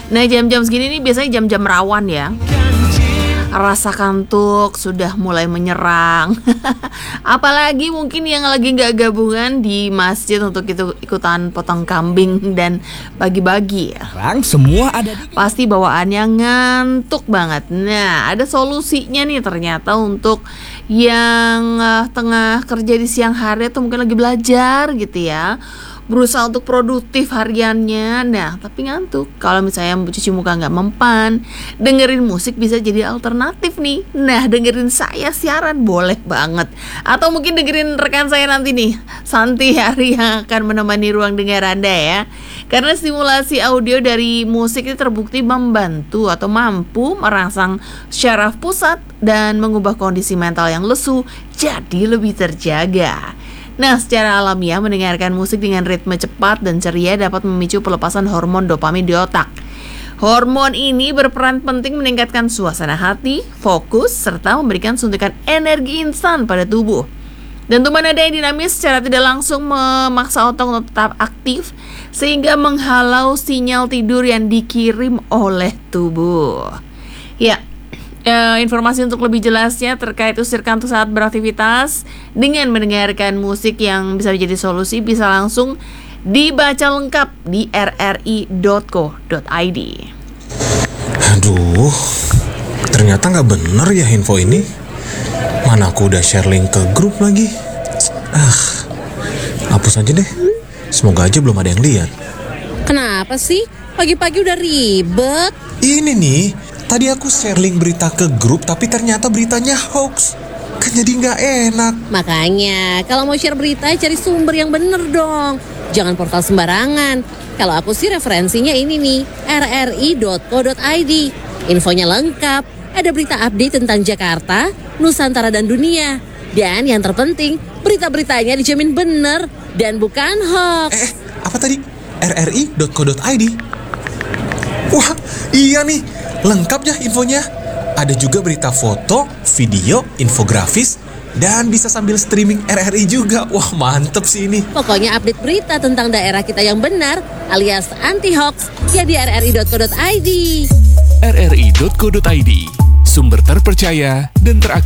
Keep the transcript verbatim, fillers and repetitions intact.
Nah, jam-jam segini nih biasanya jam-jam rawan ya. Rasa kantuk sudah mulai menyerang. Apalagi mungkin yang lagi gak gabungan di masjid untuk itu ikutan potong kambing dan bagi-bagi ya. Bang, semua ada di... Pasti bawaannya ngantuk banget. Nah, ada solusinya nih ternyata untuk yang uh, tengah kerja di siang hari atau mungkin lagi belajar gitu ya, berusaha untuk produktif hariannya, nah tapi ngantuk. Kalau misalnya cuci muka nggak mempan, dengerin musik bisa jadi alternatif nih. Nah, dengerin saya siaran boleh banget. Atau mungkin dengerin rekan saya nanti nih, Santi Hari, yang akan menemani ruang dengar Anda ya. Karena stimulasi audio dari musik ini terbukti membantu atau mampu merangsang syaraf pusat dan mengubah kondisi mental yang lesu jadi lebih terjaga. Nah, secara alamiah mendengarkan musik dengan ritme cepat dan ceria dapat memicu pelepasan hormon dopamin di otak. Hormon ini berperan penting meningkatkan suasana hati, fokus, serta memberikan suntikan energi instan pada tubuh. Dan tubuh nada yang dinamis secara tidak langsung memaksa otak untuk tetap aktif sehingga menghalau sinyal tidur yang dikirim oleh tubuh. Ya, Uh, informasi untuk lebih jelasnya terkait usir kantuk saat beraktivitas dengan mendengarkan musik yang bisa menjadi solusi bisa langsung dibaca lengkap di r r i dot co dot i d. Aduh, ternyata nggak bener ya info ini. Mana aku udah share link ke grup lagi. Ah, hapus aja deh. Semoga aja belum ada yang lihat. Kenapa sih? Pagi-pagi udah ribet. Ini nih, tadi aku share link berita ke grup, tapi ternyata beritanya hoax. Kan jadi nggak enak. Makanya, kalau mau share berita, cari sumber yang bener dong. Jangan portal sembarangan. Kalau aku sih referensinya ini nih, r r i dot co dot i d. Infonya lengkap, ada berita update tentang Jakarta, Nusantara, dan dunia. Dan yang terpenting, berita-beritanya dijamin bener dan bukan hoax. Eh, apa tadi? r r i dot co dot i d. Wah, iya nih. Lengkap ya infonya. Ada juga berita foto, video, infografis, dan bisa sambil streaming R R I juga. Wah, mantep sih ini. Pokoknya update berita tentang daerah kita yang benar alias anti hoax ya di r r i dot co dot i d. r r i dot co dot i d, sumber terpercaya dan teraktual.